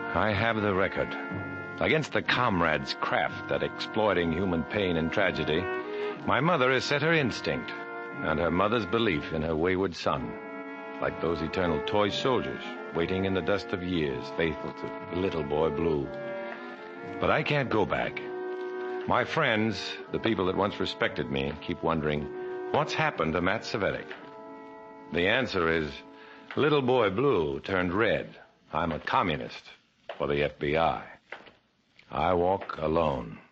I have the record. Against the comrade's craft at exploiting human pain and tragedy, my mother has set her instinct and her mother's belief in her wayward son, like those eternal toy soldiers waiting in the dust of years, faithful to the little boy blue. But I can't go back. My friends, the people that once respected me, keep wondering, what's happened to Matt Cvetic? The answer is, little boy blue turned red. I'm a communist for the FBI. I walk alone.